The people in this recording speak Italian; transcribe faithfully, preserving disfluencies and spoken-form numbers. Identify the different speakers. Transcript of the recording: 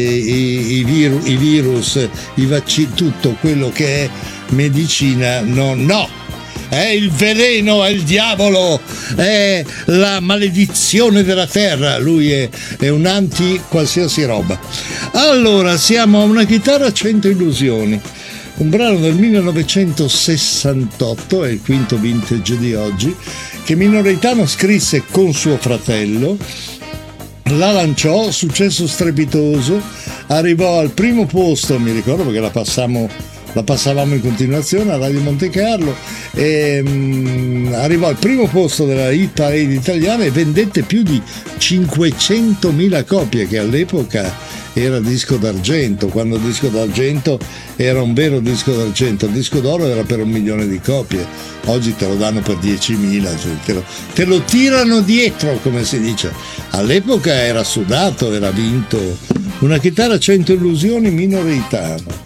Speaker 1: i, i, virus, i virus, i vaccini, tutto quello che è medicina, no, no, è il veleno, è il diavolo, è la maledizione della terra. Lui è, è un anti qualsiasi roba. Allora, siamo a Una chitarra a cento illusioni, un brano del millenovecentosessantotto, è il quinto vintage di oggi, che Mino Reitano scrisse con suo fratello, la lanciò, successo strepitoso, arrivò al primo posto, mi ricordo perché la passammo, la passavamo in continuazione a Radio Monte Carlo, e um, arrivò al primo posto della hit parade italiana e vendette più di cinquecentomila copie, che all'epoca era disco d'argento, quando il disco d'argento era un vero disco d'argento, il disco d'oro era per un milione di copie, oggi te lo danno per diecimila, cioè te, lo, te lo tirano dietro, come si dice. All'epoca era sudato, era vinto. Una chitarra a cento illusioni, Mino Reitano.